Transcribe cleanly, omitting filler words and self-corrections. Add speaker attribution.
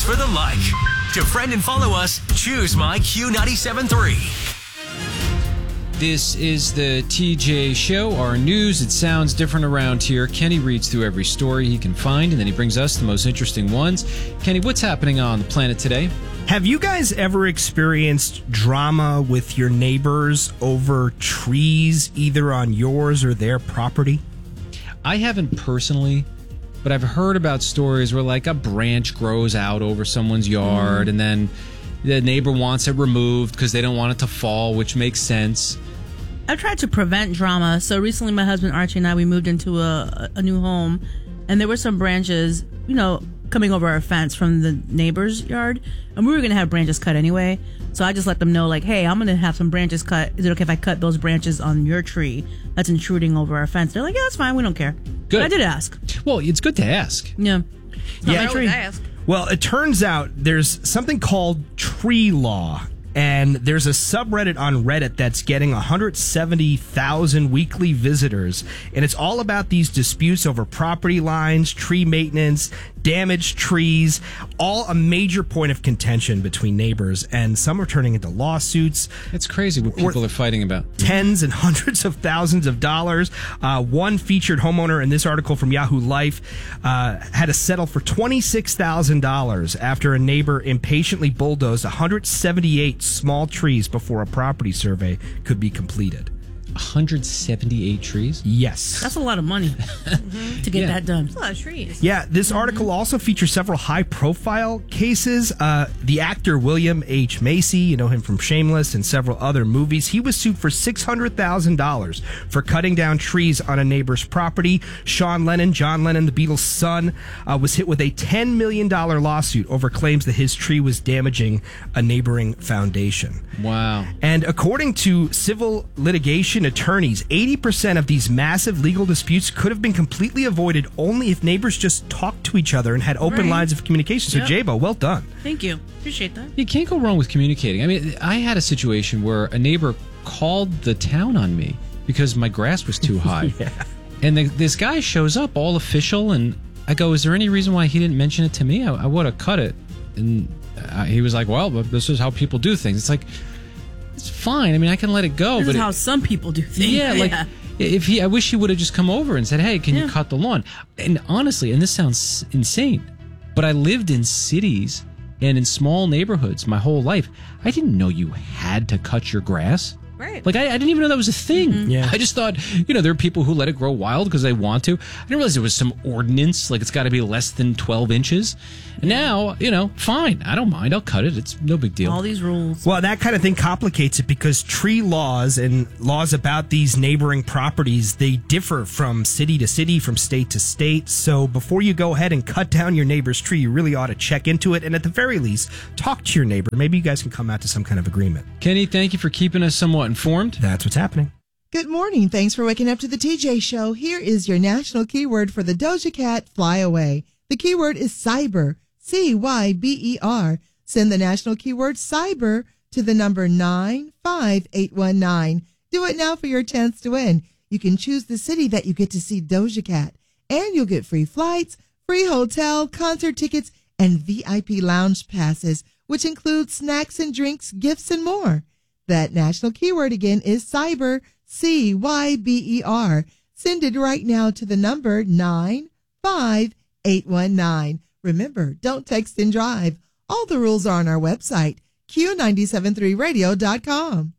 Speaker 1: for the like. To friend and follow us, choose My Q97.3.
Speaker 2: This is the TJ Show, our news. It sounds different around here. Kenny reads through every story he can find, and then he brings us the most interesting ones. Kenny, what's happening on the planet today?
Speaker 3: Have you guys ever experienced drama with your neighbors over trees, either on yours or their property?
Speaker 2: I haven't personally, but I've heard about stories where, like, a branch grows out over someone's yard, and then the neighbor wants it removed because they don't want it to fall, which makes sense.
Speaker 4: I've tried to prevent drama. So recently my husband Archie and I, we moved into a new home, and there were some branches, coming over our fence from the neighbor's yard, and we were going to have branches cut anyway. So I just let them know, like, hey, I'm going to have some branches cut. Is it okay if I cut those branches on your tree that's intruding over our fence? They're like, yeah, that's fine. We don't care.
Speaker 2: Good.
Speaker 4: But I did ask.
Speaker 2: Well, it's good to ask.
Speaker 4: Yeah. It's not my tree.
Speaker 3: Well, it turns out there's something called tree law. And there's a subreddit on Reddit that's getting 170,000 weekly visitors. And it's all about these disputes over property lines, tree maintenance, damaged trees, all a major point of contention between neighbors. And some are turning into lawsuits.
Speaker 2: It's crazy what people are fighting about.
Speaker 3: Tens and hundreds of thousands of dollars. One featured homeowner in this article from Yahoo Life had to settle for $26,000 after a neighbor impatiently bulldozed 178 small trees before a property survey could be completed.
Speaker 2: 178 trees?
Speaker 3: Yes.
Speaker 4: That's a lot of money to get that done.
Speaker 5: That's a lot of trees.
Speaker 3: Yeah, this article also features several high-profile cases. The actor William H. Macy, you know him from Shameless and several other movies, he was sued for $600,000 for cutting down trees on a neighbor's property. Sean Lennon, John Lennon, the Beatles' son, was hit with a $10 million lawsuit over claims that his tree was damaging a neighboring foundation.
Speaker 2: Wow.
Speaker 3: And according to civil litigation attorneys, 80% of these massive legal disputes could have been completely avoided only if neighbors just talked to each other and had open lines of communication. So, Jabo, well done.
Speaker 4: Thank you. Appreciate that.
Speaker 2: You can't go wrong with communicating. I mean, I had a situation where a neighbor called the town on me because my grass was too high. And this guy shows up all official, and I go, is there any reason why he didn't mention it to me? I would have cut it. And he was like, well, this is how people do things. It's like, it's fine. I mean, I can let it go.
Speaker 4: This is how some people do things.
Speaker 2: Yeah, like I wish he would have just come over and said, "Hey, can you cut the lawn?" And honestly, and this sounds insane, but I lived in cities and in small neighborhoods my whole life. I didn't know you had to cut your grass.
Speaker 5: Right.
Speaker 2: Like, I didn't even know that was a thing.
Speaker 3: Mm-hmm. Yeah.
Speaker 2: I just thought, there are people who let it grow wild because they want to. I didn't realize there was some ordinance, like it's got to be less than 12 inches. And now, fine. I don't mind. I'll cut it. It's no big deal.
Speaker 4: All these rules.
Speaker 3: Well, that kind of thing complicates it because tree laws and laws about these neighboring properties, they differ from city to city, from state to state. So before you go ahead and cut down your neighbor's tree, you really ought to check into it. And at the very least, talk to your neighbor. Maybe you guys can come out to some kind of agreement.
Speaker 2: Kenny, thank you for keeping us somewhat informed.
Speaker 3: That's what's happening.
Speaker 6: Good morning. Thanks for waking up to the TJ Show. Here is your national keyword for the Doja Cat Fly Away. The keyword is cyber. CYBER. Send the national keyword cyber to the number 95819. Do it now for your chance to win. You can choose the city that you get to see Doja Cat, and you'll get free flights, free hotel, concert tickets, and VIP lounge passes, which include snacks and drinks, gifts, and more. That national keyword again is cyber, CYBER. Send it right now to the number 95819. Remember, don't text and drive. All the rules are on our website, Q973radio.com.